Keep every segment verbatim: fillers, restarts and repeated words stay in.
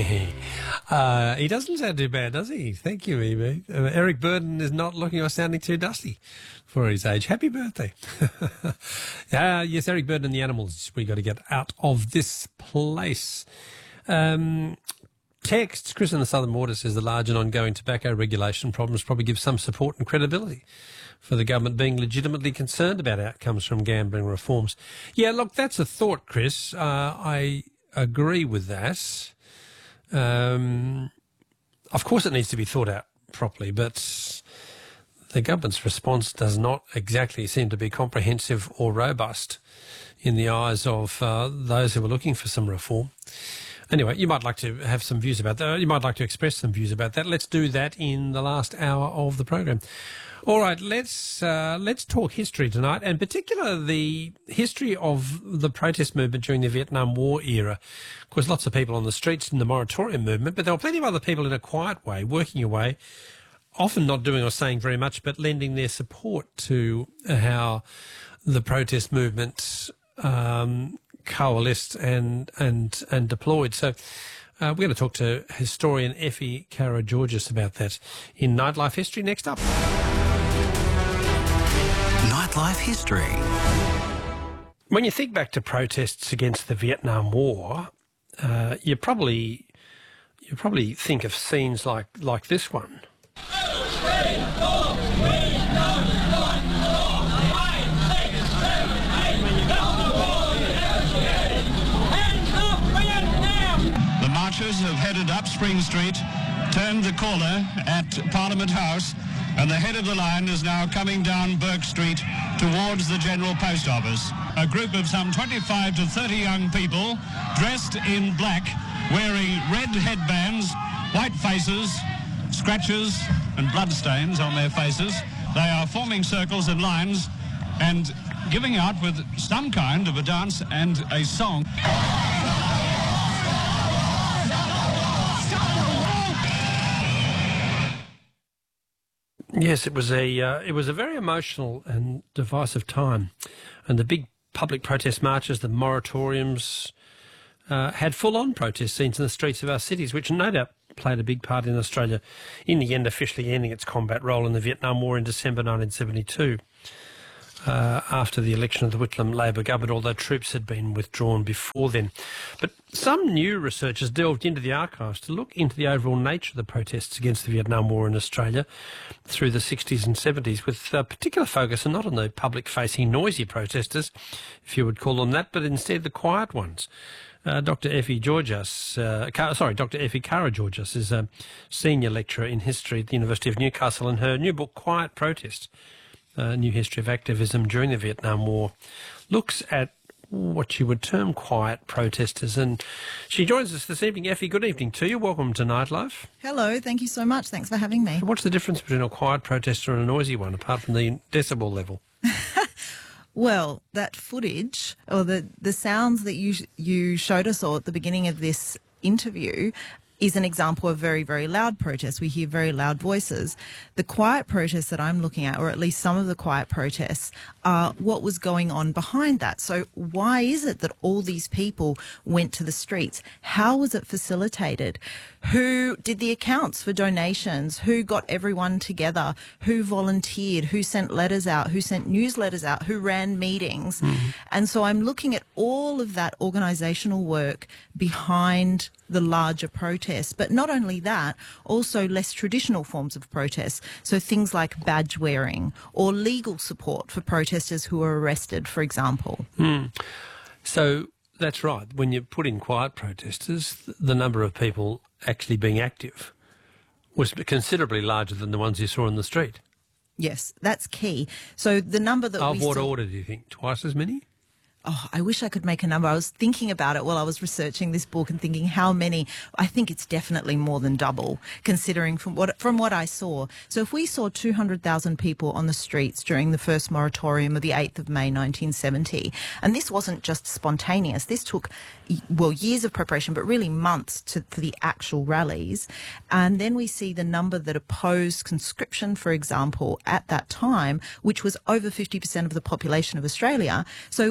uh, he doesn't sound too bad, does he? Thank you, E B. Uh, Eric Burden is not looking or sounding too dusty for his age. Happy birthday. uh, yes, Eric Burden and the Animals. We got to get out of this place. Um, texts, Chris in the Southern Border says the large and ongoing tobacco regulation problems probably give some support and credibility for the government being legitimately concerned about outcomes from gambling reforms. Yeah, look, that's a thought, Chris. Uh, I agree with that. Um, of course it needs to be thought out properly, but the government's response does not exactly seem to be comprehensive or robust in the eyes of uh, those who are looking for some reform. Anyway, you might like to have some views about that. You might like to express some views about that. Let's do that in the last hour of the program. All right, let's uh, let's talk history tonight, and particularly the history of the protest movement during the Vietnam War era. Of course, lots of people on the streets in the moratorium movement, but there were plenty of other people in a quiet way, working away, often not doing or saying very much, but lending their support to how the protest movement um, coalesced and and and deployed. So uh, we're going to talk to historian Effie Karageorgis about that in Nightlife History next up. Nightlife History. When you think back to protests against the Vietnam War, uh, you probably you probably think of scenes like like this one. The marchers have headed up Spring Street, turned the corner at Parliament House, and the head of the line is now coming down Burke Street towards the General Post Office. A group of some twenty-five to thirty young people dressed in black, wearing red headbands, white faces, scratches and bloodstains on their faces. They are forming circles and lines and giving out with some kind of a dance and a song. Yes, it was a uh, it was a very emotional and divisive time, and the big public protest marches, the moratoriums, uh, had full-on protest scenes in the streets of our cities, which no doubt played a big part in Australia, in the end officially ending its combat role in the Vietnam War in December nineteen seventy-two. Uh, after the election of the Whitlam Labor government, although troops had been withdrawn before then. But some new researchers delved into the archives to look into the overall nature of the protests against the Vietnam War in Australia through the sixties and seventies, with a particular focus not on the public-facing noisy protesters, if you would call them that, but instead the quiet ones. Uh, Doctor Effie Georgas, uh, Car- sorry, Doctor Effie Karageorgis is a senior lecturer in history at the University of Newcastle, and her new book, Quiet Protest, A New History of Activism During the Vietnam War, looks at what you would term quiet protesters. And she joins us this evening. Effie, good evening to you. Welcome to Nightlife. Hello, thank you so much. Thanks for having me. What's the difference between a quiet protester and a noisy one, apart from the decibel level? Well, that footage, or the, the sounds that you you showed us all at the beginning of this interview, is an example of very, very loud protests. We hear very loud voices. The quiet protests that I'm looking at, or at least some of the quiet protests, are what was going on behind that. So why is it that all these people went to the streets? How was it facilitated? Who did the accounts for donations? Who got everyone together? Who volunteered? Who sent letters out? Who sent newsletters out? Who ran meetings? Mm-hmm. And so I'm looking at all of that organisational work behind the larger protests. But not only that, also less traditional forms of protests. So things like badge wearing or legal support for protesters who are arrested, for example. Mm. So that's right. When you put in quiet protesters, the number of people actually being active was considerably larger than the ones you saw in the street. Yes, that's key. So the number that of we what saw... order do you think? Twice as many? Oh, I wish I could make a number. I was thinking about it while I was researching this book and thinking how many. I think it's definitely more than double, considering from what from what I saw. So if we saw two hundred thousand people on the streets during the first moratorium of the eighth of May nineteen seventy, and this wasn't just spontaneous. This took, well, years of preparation, but really months to, for the actual rallies. And then we see the number that opposed conscription, for example, at that time, which was over fifty percent of the population of Australia. So I would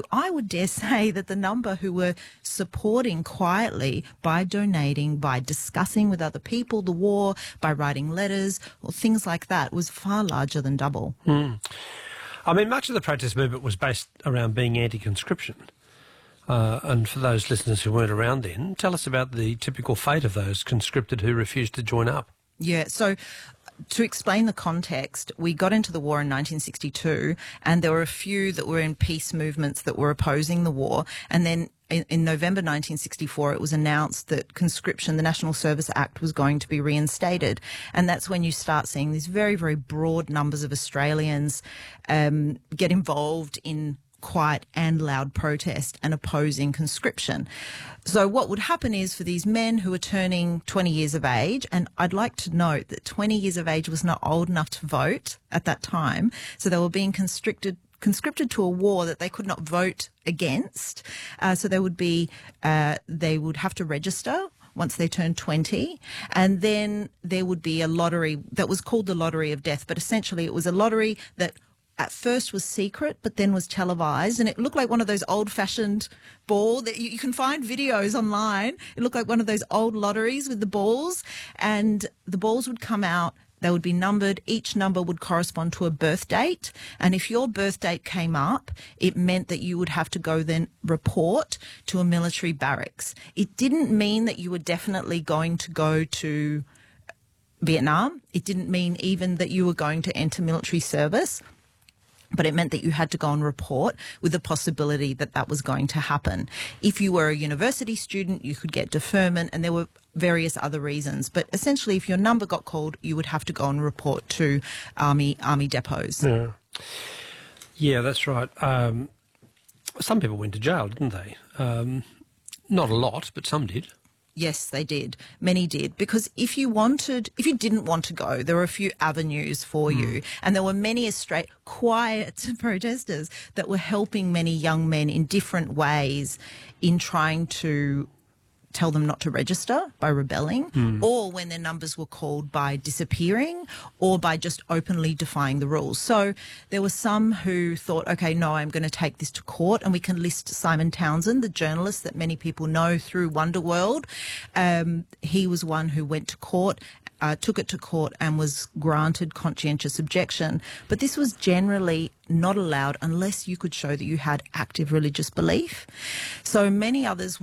dare say that the number who were supporting quietly by donating, by discussing with other people the war, by writing letters or things like that was far larger than double. Mm. I mean, much of the protest movement was based around being anti-conscription. Uh, and for those listeners who weren't around then, tell us about the typical fate of those conscripted who refused to join up. Yeah, so to explain the context, we got into the war in nineteen sixty-two, and there were a few that were in peace movements that were opposing the war. And then in, in November nineteen sixty-four, it was announced that conscription, the National Service Act, was going to be reinstated. And that's when you start seeing these very, very broad numbers of Australians um, get involved in quiet and loud protest and opposing conscription. So what would happen is for these men who are turning twenty years of age, and I'd like to note that twenty years of age was not old enough to vote at that time, so they were being constricted conscripted to a war that they could not vote against. Uh, so they would be, uh, they would have to register once they turned twenty, and then there would be a lottery that was called the Lottery of Death, but essentially it was a lottery that at first was secret, but then was televised, and it looked like one of those old-fashioned ball that you, you can find videos online. It looked like one of those old lotteries with the balls, and the balls would come out. They would be numbered. Each number would correspond to a birth date, and if your birth date came up, it meant that you would have to go then report to a military barracks. It didn't mean that you were definitely going to go to Vietnam. It didn't mean even that you were going to enter military service. But it meant that you had to go and report with the possibility that that was going to happen. If you were a university student, you could get deferment, and there were various other reasons. But essentially, if your number got called, you would have to go and report to army army depots. Yeah, yeah, that's right. Um, some people went to jail, didn't they? Um, not a lot, but some did. Yes, they did. Many did. Because if you wanted, if you didn't want to go, there were a few avenues for mm. you. And there were many straight, quiet protesters that were helping many young men in different ways in trying to tell them not to register by rebelling, mm. or when their numbers were called by disappearing, or by just openly defying the rules. So there were some who thought, okay, no, I'm going to take this to court, and we can list Simon Townsend, the journalist that many people know through Wonderworld. Um, he was one who went to court, uh, took it to court, and was granted conscientious objection. But this was generally not allowed unless you could show that you had active religious belief. So many others